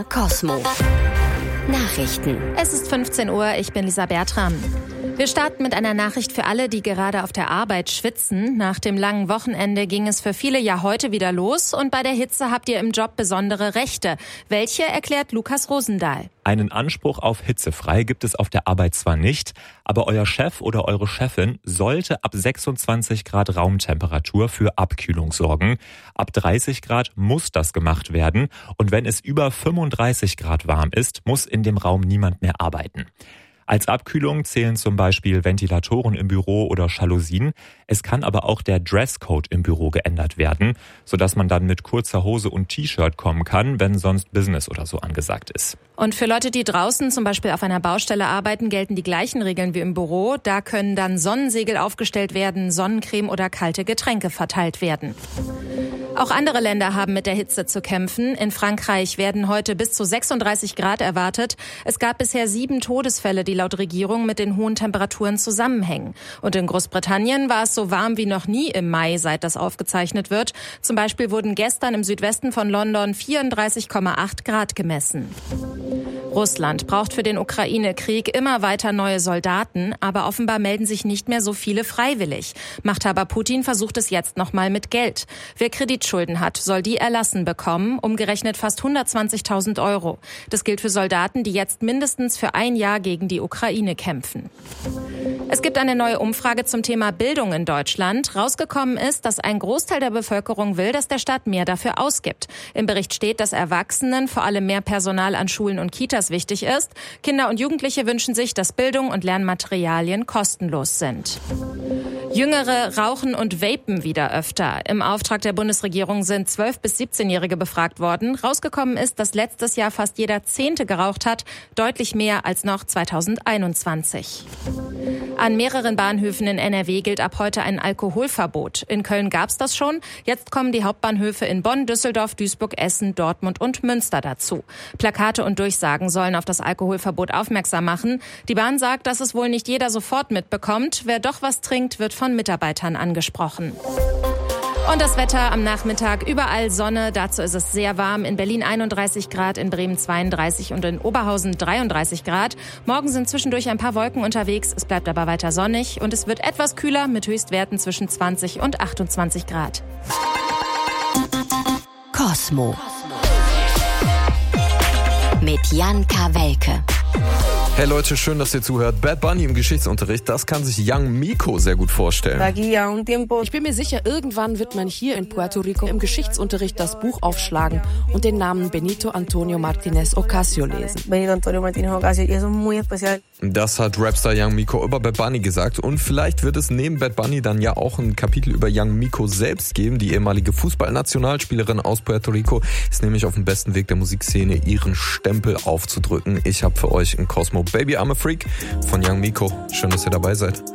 Cosmo Nachrichten. Es ist 15 Uhr, ich bin Lisa Bertram. Wir starten mit einer Nachricht für alle, die gerade auf der Arbeit schwitzen. Nach dem langen Wochenende ging es für viele ja heute wieder los und bei der Hitze habt ihr im Job besondere Rechte. Welche, erklärt Lukas Rosendahl. Einen Anspruch auf hitzefrei gibt es auf der Arbeit zwar nicht, aber euer Chef oder eure Chefin sollte ab 26 Grad Raumtemperatur für Abkühlung sorgen. Ab 30 Grad muss das gemacht werden und wenn es über 35 Grad warm ist, muss in dem Raum niemand mehr arbeiten. Als Abkühlung zählen zum Beispiel Ventilatoren im Büro oder Jalousien. Es kann aber auch der Dresscode im Büro geändert werden, sodass man dann mit kurzer Hose und T-Shirt kommen kann, wenn sonst Business oder so angesagt ist. Und für Leute, die draußen zum Beispiel auf einer Baustelle arbeiten, gelten die gleichen Regeln wie im Büro. Da können dann Sonnensegel aufgestellt werden, Sonnencreme oder kalte Getränke verteilt werden. Auch andere Länder haben mit der Hitze zu kämpfen. In Frankreich werden heute bis zu 36 Grad erwartet. Es gab bisher 7 Todesfälle, die laut Regierung mit den hohen Temperaturen zusammenhängen. Und in Großbritannien war es so warm wie noch nie im Mai, seit das aufgezeichnet wird. Zum Beispiel wurden gestern im Südwesten von London 34,8 Grad gemessen. Russland braucht für den Ukraine-Krieg immer weiter neue Soldaten, aber offenbar melden sich nicht mehr so viele freiwillig. Machthaber Putin versucht es jetzt nochmal mit Geld. Wer Kreditschulden hat, soll die erlassen bekommen, umgerechnet fast 120.000 €. Das gilt für Soldaten, die jetzt mindestens für ein Jahr gegen die Ukraine kämpfen. Es gibt eine neue Umfrage zum Thema Bildung in Deutschland. Rausgekommen ist, dass ein Großteil der Bevölkerung will, dass der Staat mehr dafür ausgibt. Im Bericht steht, dass Erwachsenen vor allem mehr Personal an Schulen und Kitas wichtig ist. Kinder und Jugendliche wünschen sich, dass Bildung und Lernmaterialien kostenlos sind. Jüngere rauchen und vapen wieder öfter. Im Auftrag der Bundesregierung sind 12- bis 17-Jährige befragt worden. Rausgekommen ist, dass letztes Jahr fast jeder 10. geraucht hat, deutlich mehr als noch 2021. An mehreren Bahnhöfen in NRW gilt ab heute ein Alkoholverbot. In Köln gab's das schon. Jetzt kommen die Hauptbahnhöfe in Bonn, Düsseldorf, Duisburg, Essen, Dortmund und Münster dazu. Plakate und Durchsagen sollen auf das Alkoholverbot aufmerksam machen. Die Bahn sagt, dass es wohl nicht jeder sofort mitbekommt. Wer doch was trinkt, wird von Mitarbeitern angesprochen. Und das Wetter am Nachmittag, überall Sonne, dazu ist es sehr warm. In Berlin 31 Grad, in Bremen 32 und in Oberhausen 33 Grad. Morgen sind zwischendurch ein paar Wolken unterwegs, es bleibt aber weiter sonnig und es wird etwas kühler mit Höchstwerten zwischen 20 und 28 Grad. Cosmo mit Jan Kawelke. Hey Leute, schön, dass ihr zuhört. Bad Bunny im Geschichtsunterricht, das kann sich Young Miko sehr gut vorstellen. Ich bin mir sicher, irgendwann wird man hier in Puerto Rico im Geschichtsunterricht das Buch aufschlagen und den Namen Benito Antonio Martínez Ocasio lesen. Das hat Rapstar Young Miko über Bad Bunny gesagt und vielleicht wird es neben Bad Bunny dann ja auch ein Kapitel über Young Miko selbst geben. Die ehemalige Fußballnationalspielerin aus Puerto Rico ist nämlich auf dem besten Weg der Musikszene, ihren Stempel aufzudrücken. Ich habe für euch ein Cosmo Baby I'm a Freak von Young Miko. Schön, dass ihr dabei seid.